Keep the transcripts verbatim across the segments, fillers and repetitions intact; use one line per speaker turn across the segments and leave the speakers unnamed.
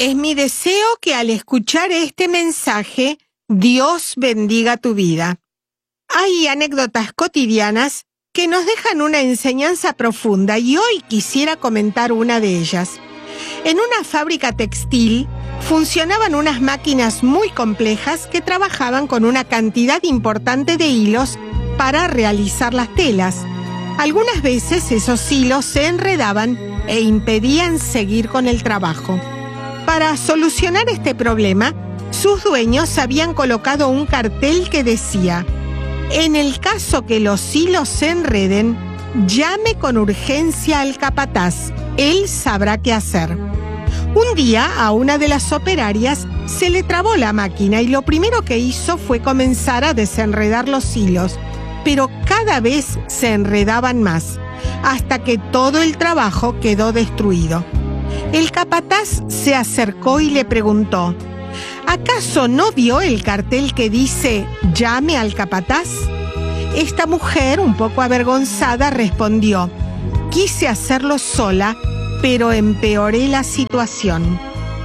Es mi deseo que al escuchar este mensaje, Dios bendiga tu vida. Hay anécdotas cotidianas que nos dejan una enseñanza profunda y hoy quisiera comentar una de ellas. En una fábrica textil funcionaban unas máquinas muy complejas que trabajaban con una cantidad importante de hilos para realizar las telas. Algunas veces esos hilos se enredaban e impedían seguir con el trabajo. Para solucionar este problema, sus dueños habían colocado un cartel que decía: en el caso que los hilos se enreden, llame con urgencia al capataz, él sabrá qué hacer. Un día a una de las operarias se le trabó la máquina y lo primero que hizo fue comenzar a desenredar los hilos, pero cada vez se enredaban más, hasta que todo el trabajo quedó destruido. El capataz se acercó y le preguntó: ¿acaso no vio el cartel que dice «llame al capataz»? Esta mujer, un poco avergonzada, respondió: quise hacerlo sola, pero empeoré la situación.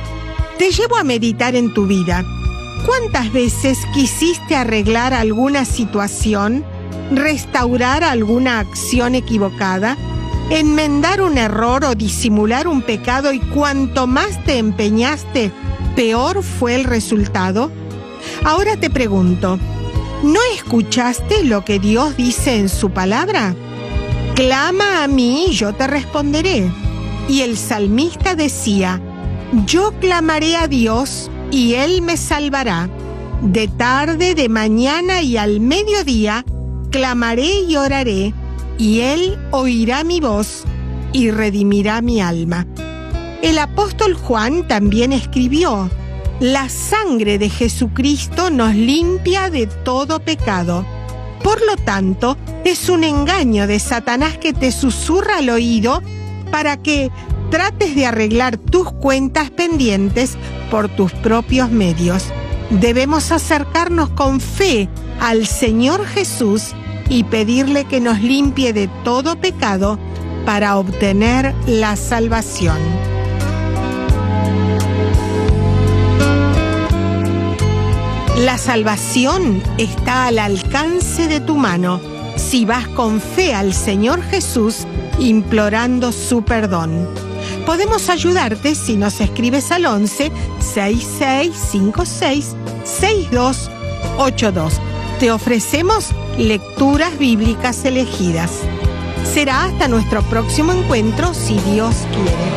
Te llevo a meditar en tu vida. ¿Cuántas veces quisiste arreglar alguna situación, restaurar alguna acción equivocada, enmendar un error o disimular un pecado, y cuanto más te empeñaste, peor fue el resultado? Ahora te pregunto, ¿no escuchaste lo que Dios dice en su palabra? Clama a mí y yo te responderé. Y el salmista decía: yo clamaré a Dios y Él me salvará. De tarde, de mañana y al mediodía clamaré y oraré, y Él oirá mi voz y redimirá mi alma. El apóstol Juan también escribió: la sangre de Jesucristo nos limpia de todo pecado. Por lo tanto, es un engaño de Satanás que te susurra al oído para que trates de arreglar tus cuentas pendientes por tus propios medios. Debemos acercarnos con fe al Señor Jesús y pedirle que nos limpie de todo pecado para obtener la salvación. La salvación está al alcance de tu mano si vas con fe al Señor Jesús implorando su perdón. Podemos ayudarte si nos escribes al once, sesenta y seis cincuenta y seis, sesenta y dos ochenta y dos. Te ofrecemos lecturas bíblicas elegidas. Será hasta nuestro próximo encuentro, si Dios quiere.